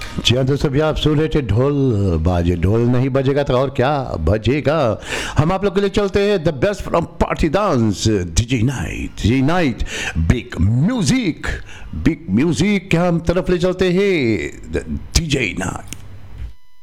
जी हाँ दोस्तों, अभी आप सुन रहे थे ढोल बाजे। ढोल नहीं बजेगा तो और क्या बजेगा। हम आप लोग के लिए चलते हैं the best from party dance, DJ night, big music के हम तरफ ले चलते हैं डीजे नाइट।